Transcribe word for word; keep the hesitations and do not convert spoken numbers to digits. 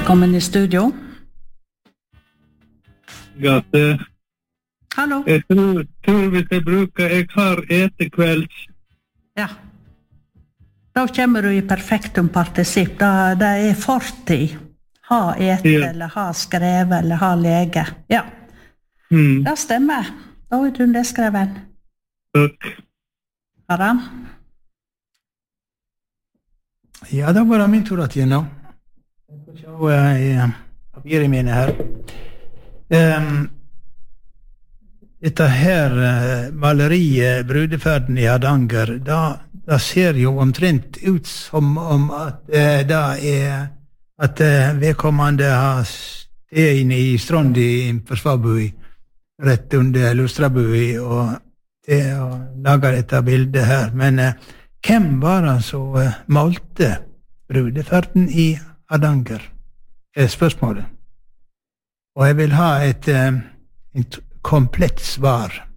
Velkommen i studio. Gate. Hallo. Jeg tror, tror hvis jeg bruker, jeg har etekvelds. Ja. Da kommer du i perfektum partisipp. Da, det er fortid. Ha ete, Ja. eller ha skrevet, eller ha lege. Ja. Mm. Det stemmer. Da er du det skreven. Takk. Aram? Ja, da var det min tur at gjennom. Jeg får se i papiret mine her. Um, dette her uh, maleriet, Brudeferden i Hardanger, da, da ser jo omtrent ut som om at uh, det er at uh, vedkommende har sted inne i Strondi for Svabui, rett under Lustrabui, og det å lage dette bildet her. Men uh, hvem var det som uh, malte Brudeferden i Hardanger? Er spørsmålet. Og jeg vil ha et, uh, et komplett svar.